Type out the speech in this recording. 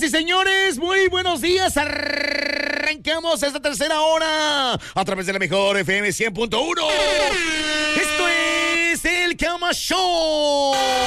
y señores, muy buenos días. Arrancamos esta tercera hora a través de la mejor FM 100.1. Esto es el Cama Show.